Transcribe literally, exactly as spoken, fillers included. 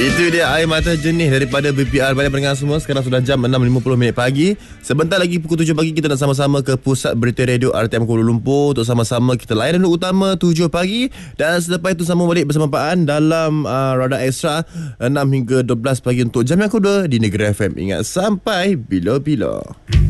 Itu dia air mata jernih daripada B P R. Baik pendengar semua, sekarang sudah jam enam lima puluh minit pagi. Sebentar lagi pukul tujuh pagi kita nak sama-sama ke Pusat Berita Radio R T M Kuala Lumpur untuk sama-sama kita layan dulu utama tujuh pagi. Dan selepas itu sambung balik bersama Pak An dalam uh, Radar Extra enam hingga dua belas pagi untuk jam yang kedua di Negeri F M. Ingat, sampai bila-bila.